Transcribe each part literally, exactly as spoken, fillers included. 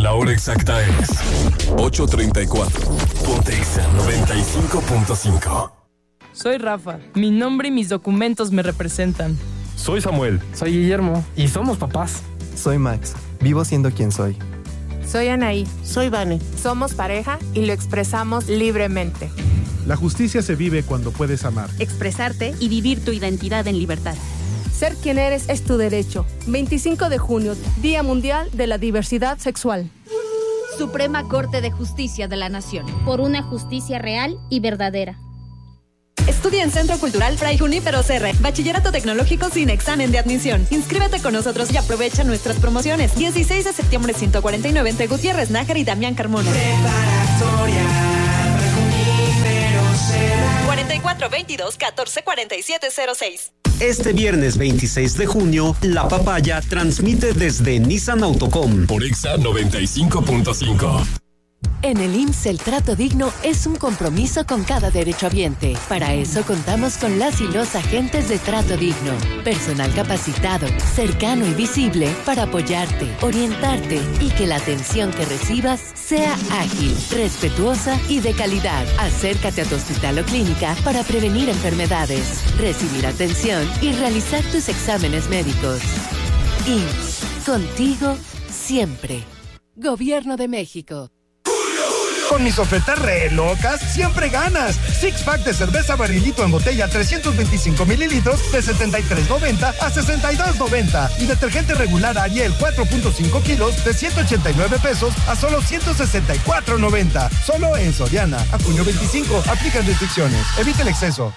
La hora exacta es ocho treinta y cuatro. Ponte Exa noventa y cinco punto cinco. Soy Rafa. Mi nombre y mis documentos me representan. Soy Samuel. Soy Guillermo. Y somos papás. Soy Max. Vivo siendo quien soy. Soy Anaí. Soy Vane. Somos pareja y lo expresamos libremente. La justicia se vive cuando puedes amar, expresarte y vivir tu identidad en libertad. Ser quien eres es tu derecho. veinticinco de junio, Día Mundial de la Diversidad Sexual. Suprema Corte de Justicia de la Nación. Por una justicia real y verdadera. Estudia en Centro Cultural Fray Junípero Serra. Bachillerato tecnológico sin examen de admisión. Inscríbete con nosotros y aprovecha nuestras promociones. dieciséis de septiembre ciento cuarenta y nueve entre Gutiérrez Nájar y Damián Carmona. Preparatoria Fray Junípero Serra. cuarenta y cuatro veintidós catorce cuarenta y siete cero seis. Este viernes veintiséis de junio, La Papaya transmite desde Nissan Autocom. Por Exa noventa y cinco punto cinco. En el I M S S el trato digno es un compromiso con cada derechohabiente. Para eso contamos con las y los agentes de trato digno. Personal capacitado, cercano y visible para apoyarte, orientarte y que la atención que recibas sea ágil, respetuosa y de calidad. Acércate a tu hospital o clínica para prevenir enfermedades, recibir atención y realizar tus exámenes médicos. I M S S, contigo siempre. Gobierno de México. Con mis ofertas re locas, siempre ganas. Six pack de cerveza Barrilito en botella trescientos veinticinco mililitros de setenta y tres noventa a sesenta y dos noventa. Y detergente regular Ariel cuatro punto cinco kilos de ciento ochenta y nueve pesos a solo ciento sesenta y cuatro noventa. Solo en Soriana. A junio veinticinco. Aplican restricciones. Evita el exceso.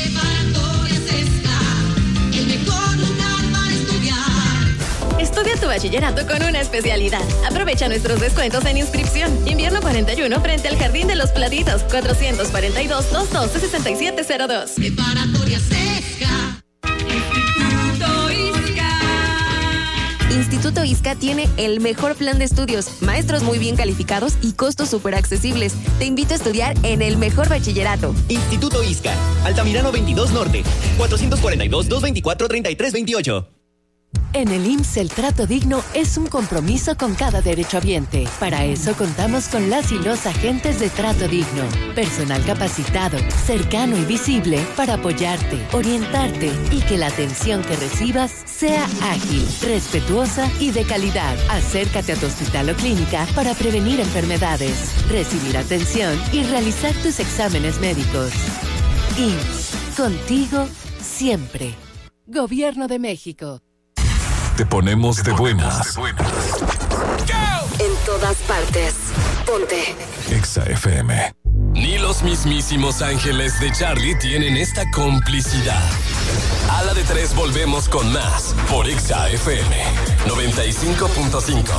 Estudia tu bachillerato con una especialidad. Aprovecha nuestros descuentos en inscripción. Invierno cuarenta y uno frente al Jardín de los Platitos. cuatrocientos cuarenta y dos, doscientos doce, sesenta y siete cero dos. Preparatoria Sesca. Instituto Isca. Instituto Isca tiene el mejor plan de estudios, maestros muy bien calificados y costos súper accesibles. Te invito a estudiar en el mejor bachillerato. Instituto Isca, Altamirano veintidós Norte, cuatrocientos cuarenta y dos, doscientos veinticuatro, treinta y tres veintiocho. En el I M S S el trato digno es un compromiso con cada derechohabiente. Para eso contamos con las y los agentes de trato digno. Personal capacitado, cercano y visible para apoyarte, orientarte y que la atención que recibas sea ágil, respetuosa y de calidad. Acércate a tu hospital o clínica para prevenir enfermedades, recibir atención y realizar tus exámenes médicos. I M S S, contigo siempre. Gobierno de México. Te ponemos de buenas. En todas partes. Ponte Exa F M. Ni los mismísimos ángeles de Charlie tienen esta complicidad. A la de tres volvemos con más por Exa F M noventa y cinco punto cinco.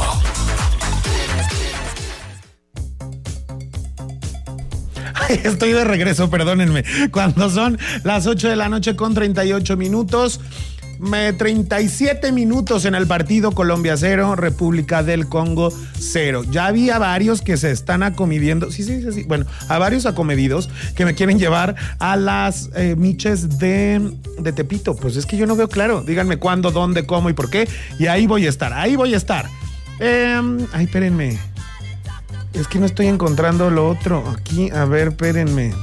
Estoy de regreso, perdónenme. Cuando son las ocho de la noche con treinta y ocho minutos. treinta y siete minutos en el partido Colombia cero, República del Congo cero. Ya había varios que se están acomediendo, sí, sí, sí, sí, bueno, a varios acomedidos que me quieren llevar a las eh, miches de, de Tepito. Pues es que yo no veo claro. Díganme cuándo, dónde, cómo y por qué. Y ahí voy a estar, ahí voy a estar. Eh, ay, espérenme. Es que no estoy encontrando lo otro. Aquí, a ver, espérenme.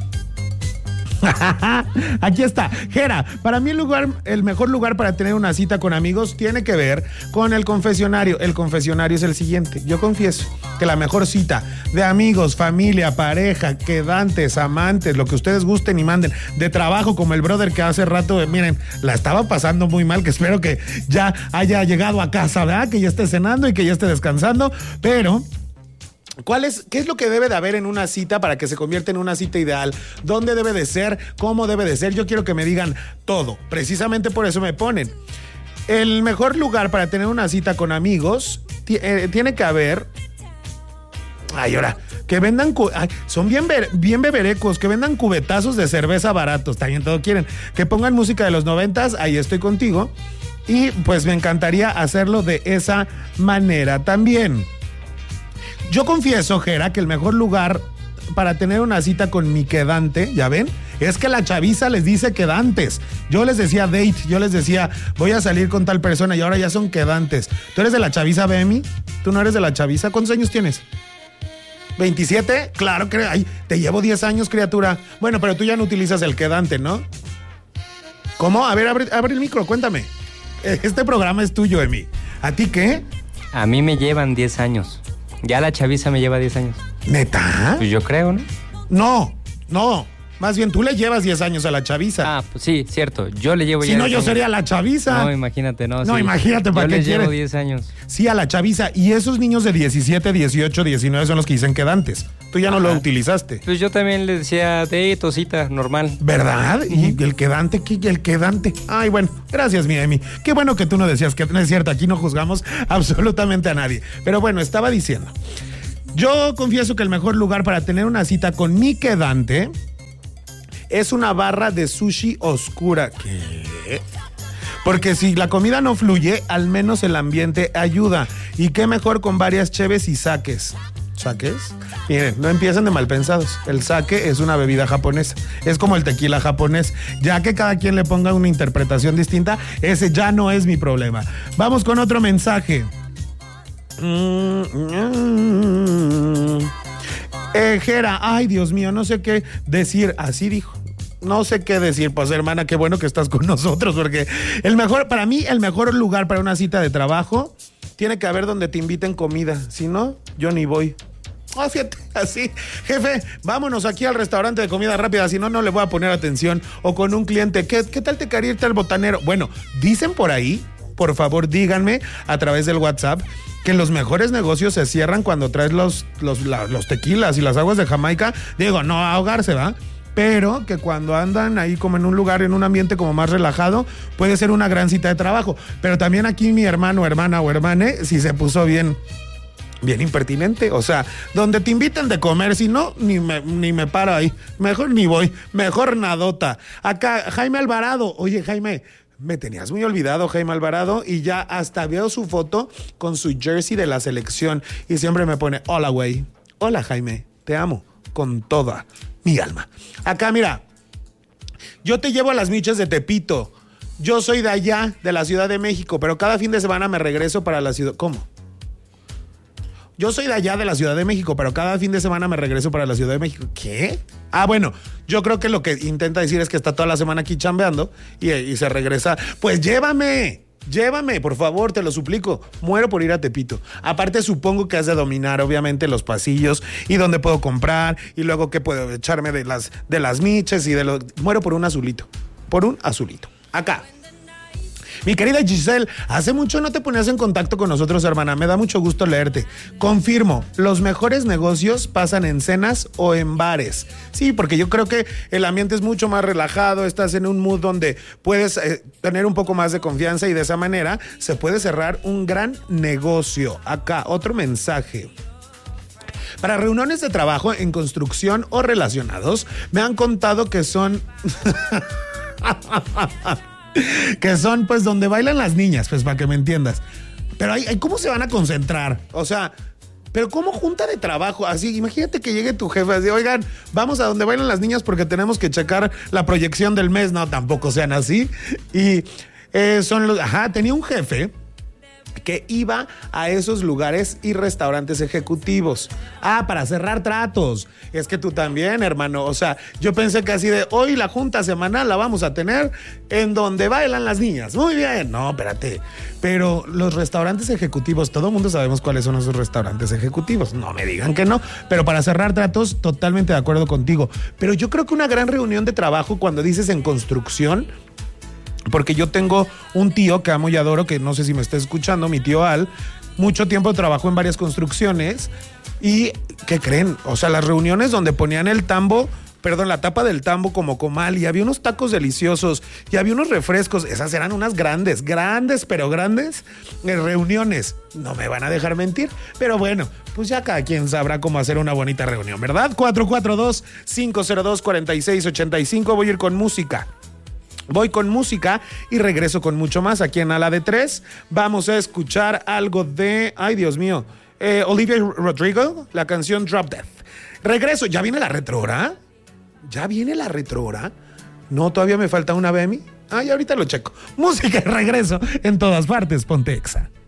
Aquí está, Jera. Para mí el lugar, el mejor lugar para tener una cita con amigos tiene que ver con el confesionario. El confesionario es el siguiente. Yo confieso que la mejor cita de amigos, familia, pareja, quedantes, amantes, lo que ustedes gusten y manden, de trabajo, como el brother que hace rato, miren, la estaba pasando muy mal, que espero que ya haya llegado a casa, ¿verdad? Que ya esté cenando y que ya esté descansando, pero... ¿Cuál es, qué es lo que debe de haber en una cita para que se convierta en una cita ideal? ¿Dónde debe de ser? ¿Cómo debe de ser? Yo quiero que me digan todo. Precisamente por eso me ponen. El mejor lugar para tener una cita con amigos t- eh, tiene que haber... Ay, ahora, que vendan... Cu- ay, son bien, be- bien beberecos, que vendan cubetazos de cerveza baratos. También todo quieren. Que pongan música de los noventas, ahí estoy contigo. Y pues me encantaría hacerlo de esa manera también. Yo confieso, Jera, que el mejor lugar para tener una cita con mi quedante, ¿ya ven? Es que la chaviza les dice quedantes. Yo les decía date, yo les decía voy a salir con tal persona y ahora ya son quedantes. ¿Tú eres de la chaviza, Bemi? ¿Tú no eres de la chaviza? ¿Cuántos años tienes? ¿veintisiete? Claro que ay, te llevo diez años, criatura. Bueno, pero tú ya no utilizas el quedante, ¿no? ¿Cómo? A ver, abre, abre el micro, cuéntame. Este programa es tuyo, Emi. ¿A ti qué? A mí me llevan diez años. Ya la chaviza me lleva diez años. ¿Neta? Pues yo creo, ¿no? No, no. Más bien, tú le llevas diez años a la chaviza. Ah, pues sí, cierto. Yo le llevo si ya no, diez yo años. sería la chaviza. No, imagínate, no. No, sí. imagínate, ¿para yo qué les quieres? llevo diez años. Sí, a la chaviza. Y esos niños de diecisiete, dieciocho, diecinueve son los que dicen quedantes. Tú ya no Ajá. lo utilizaste. Pues yo también le decía de tosita, normal. ¿Verdad? ¿Y el quedante? ¿Qué? ¿El quedante? Ay, bueno, gracias, mi Emi. Qué bueno que tú no decías que no es cierto. Aquí no juzgamos absolutamente a nadie. Pero bueno, estaba diciendo. Yo confieso que el mejor lugar para tener una cita con mi quedante es una barra de sushi oscura. ¿Qué? Porque si la comida no fluye, al menos el ambiente ayuda. Y qué mejor con varias cheves y saques. ¿Saques? Miren, no empiecen de mal pensados. El sake es una bebida japonesa. Es como el tequila japonés. Ya que cada quien le ponga una interpretación distinta, ese ya no es mi problema. Vamos con otro mensaje. Mm, mm, eh, Jera, ay Dios mío, no sé qué decir. Así dijo. No sé qué decir, pues hermana, qué bueno que estás con nosotros, porque el mejor, para mí, el mejor lugar para una cita de trabajo tiene que haber donde te inviten comida. Si no, yo ni voy. Ah, fíjate, así. Jefe, vámonos aquí al restaurante de comida rápida, si no, no le voy a poner atención. O con un cliente, ¿qué, qué tal te quería irte al botanero? Bueno, dicen por ahí, por favor, díganme a través del WhatsApp, que los mejores negocios se cierran cuando traes los, los, la, los tequilas y las aguas de Jamaica. Digo, no a ahogarse, ¿va? Pero que cuando andan ahí como en un lugar, en un ambiente como más relajado, puede ser una gran cita de trabajo. Pero también aquí mi hermano, hermana o hermane, si se puso bien, bien impertinente. O sea, donde te inviten de comer, si no, ni me, ni me paro ahí. Mejor ni voy, mejor nadota. Acá, Jaime Alvarado. Oye, Jaime, me tenías muy olvidado, Jaime Alvarado, y ya hasta veo su foto con su jersey de la selección. Y siempre me pone, hola, güey. Hola, Jaime, te amo con toda mi alma. Acá, mira, yo te llevo a las miches de Tepito. Yo soy de allá, de la Ciudad de México, pero cada fin de semana me regreso para la ciudad. ¿Cómo? Yo soy de allá, de la Ciudad de México, pero cada fin de semana me regreso para la Ciudad de México. ¿Qué? Ah, bueno, yo creo que lo que intenta decir es que está toda la semana aquí chambeando y, y se regresa. Pues llévame. Llévame, por favor, te lo suplico. Muero por ir a Tepito. Aparte, supongo que has de dominar, obviamente, los pasillos y dónde puedo comprar y luego qué puedo echarme de las, de las miches y de los... Muero por un azulito. Por un azulito. Acá. Mi querida Giselle, hace mucho no te ponías en contacto con nosotros, hermana. Me da mucho gusto leerte. Confirmo, los mejores negocios pasan en cenas o en bares. Sí, porque yo creo que el ambiente es mucho más relajado, estás en un mood donde puedes eh, tener un poco más de confianza y de esa manera se puede cerrar un gran negocio. Acá, otro mensaje. Para reuniones de trabajo en construcción o relacionados, me han contado que son... que son pues donde bailan las niñas, pues para que me entiendas. Pero hay, hay, ¿cómo se van a concentrar? O sea, pero ¿cómo junta de trabajo? Así, imagínate que llegue tu jefe así, oigan, vamos a donde bailan las niñas porque tenemos que checar la proyección del mes. No, tampoco sean así. Y eh, son los, ajá, tenía un jefe que iba a esos lugares y restaurantes ejecutivos. Ah, para cerrar tratos. Es que tú también, hermano. O sea, yo pensé que así de hoy la junta semanal la vamos a tener en donde bailan las niñas. Muy bien. No, espérate. Pero los restaurantes ejecutivos, todo el mundo sabemos cuáles son esos restaurantes ejecutivos. No me digan que no. Pero para cerrar tratos, totalmente de acuerdo contigo. Pero yo creo que una gran reunión de trabajo, cuando dices en construcción, porque yo tengo un tío que amo y adoro, que no sé si me está escuchando, mi tío Al, mucho tiempo trabajó en varias construcciones y, ¿qué creen? O sea, las reuniones donde ponían el tambo, perdón, la tapa del tambo como comal y había unos tacos deliciosos y había unos refrescos, esas eran unas grandes, grandes, pero grandes eh, reuniones. No me van a dejar mentir, pero bueno, pues ya cada quien sabrá cómo hacer una bonita reunión, ¿verdad? cuatro cuatro dos, cinco cero dos, cuatro seis ocho cinco, voy a ir con música. Voy con música y regreso con mucho más aquí en A la de Tres. Vamos a escuchar algo de, ay Dios mío, eh, Olivia Rodrigo, la canción Drop Death. Regreso, ¿ya viene la retrohora? ¿Ya viene la retrohora? No, todavía me falta una B M I. Ay, ahorita lo checo. Música y regreso en todas partes, ponte Exa.